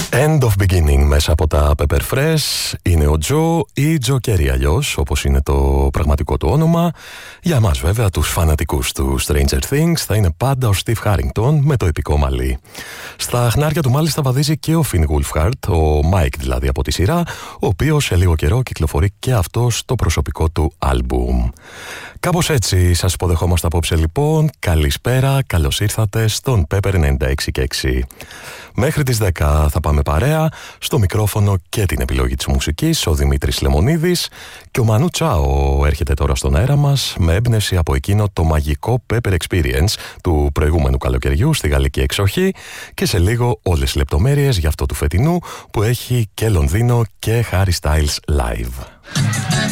End of Beginning μέσα από τα Pepper Fresh. Είναι ο Τζο ή Τζο Κέρι αλλιώς, όπως είναι το πραγματικό του όνομα. Για εμάς βέβαια, τους φανατικούς του Stranger Things, θα είναι πάντα ο Steve Harrington με το επικό μαλλί. Στα χνάρια του μάλιστα βαδίζει και ο Finn Wolfhard, ο Mike δηλαδή από τη σειρά, ο οποίος σε λίγο καιρό κυκλοφορεί και αυτός το προσωπικό του άλμπουμ. Κάπως έτσι σας υποδεχόμαστε απόψε λοιπόν. Καλησπέρα, καλώς ήρθατε στον Pepper 96,6. Μέχρι τις 10 θα πάμε παρέα. Στο μικρόφωνο και την επιλογή της μουσικής ο Δημήτρης Λεμονίδης και ο Μανού Τσάο έρχεται τώρα στον αέρα μας με έμπνευση από εκείνο το μαγικό Pepper Experience του προηγούμενου καλοκαιριού στη γαλλική εξοχή και σε λίγο όλες τις λεπτομέρειες για αυτό του φετινού που έχει και Λονδίνο και Harry Styles live.